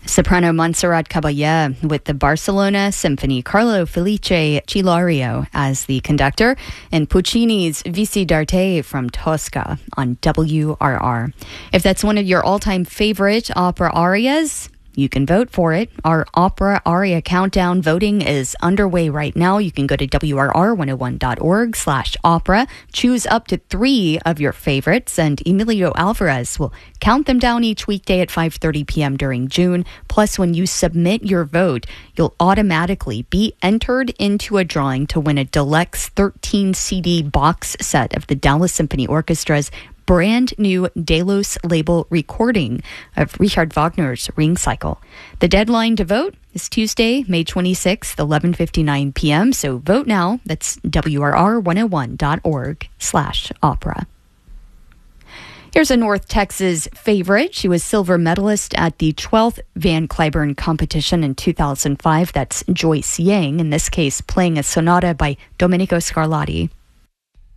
Soprano Montserrat Caballé with the Barcelona Symphony, Carlo Felice Cilario as the conductor, and Puccini's Visi d'arte from Tosca on WRR. If that's one of your all-time favorite opera arias, you can vote for it. Our Opera Aria Countdown voting is underway right now. You can go to wrr101.org/opera, choose up to 3 of your favorites, and Emilio Alvarez will count them down each weekday at 5:30 p.m. during June. Plus, when you submit your vote, you'll automatically be entered into a drawing to win a deluxe 13-CD box set of the Dallas Symphony Orchestra's brand new Delos label recording of Richard Wagner's Ring Cycle. The deadline to vote is Tuesday, May 26th, 11:59 p.m. So vote now. That's wrr101.org/opera. Here's a North Texas favorite. She was silver medalist at the 12th Van Cliburn competition in 2005. That's Joyce Yang, in this case playing a sonata by Domenico Scarlatti.